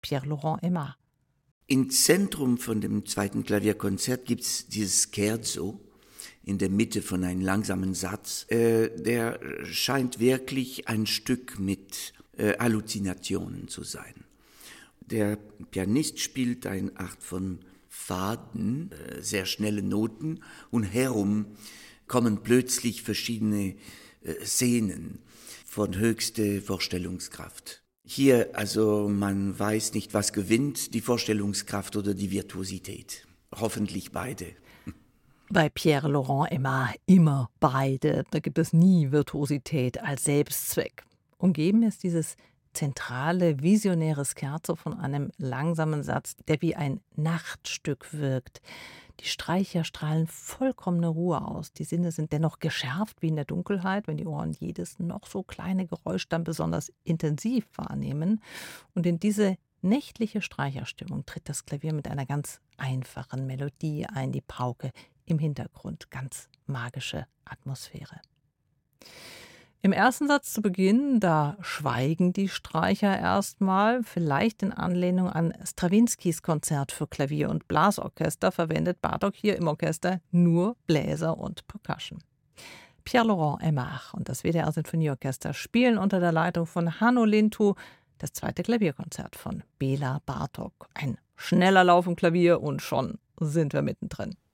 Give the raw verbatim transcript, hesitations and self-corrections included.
Pierre-Laurent Aimard. Im Zentrum von dem zweiten Klavierkonzert gibt es dieses Scherzo in der Mitte von einem langsamen Satz. Äh, der scheint wirklich ein Stück mit äh, Halluzinationen zu sein. Der Pianist spielt eine Art von Faden, äh, sehr schnelle Noten und herum kommen plötzlich verschiedene äh, Szenen von höchster Vorstellungskraft. Hier, also man weiß nicht, was gewinnt, die Vorstellungskraft oder die Virtuosität. Hoffentlich beide. Bei Pierre-Laurent Aimard immer beide. Da gibt es nie Virtuosität als Selbstzweck. Umgeben ist dieses zentrale, visionäre Scherzo von einem langsamen Satz, der wie ein Nachtstück wirkt. Die Streicher strahlen vollkommene Ruhe aus. Die Sinne sind dennoch geschärft wie in der Dunkelheit, wenn die Ohren jedes noch so kleine Geräusch dann besonders intensiv wahrnehmen. Und in diese nächtliche Streicherstimmung tritt das Klavier mit einer ganz einfachen Melodie ein, die Pauke im Hintergrund, ganz magische Atmosphäre. Im ersten Satz zu Beginn, da schweigen die Streicher erstmal, vielleicht in Anlehnung an Strawinskys Konzert für Klavier und Blasorchester verwendet Bartók hier im Orchester nur Bläser und Percussion. Pierre-Laurent Aimard und das W D R Sinfonieorchester spielen unter der Leitung von Hanno Lintu das zweite Klavierkonzert von Béla Bartók. Ein schneller Lauf im Klavier und schon sind wir mittendrin.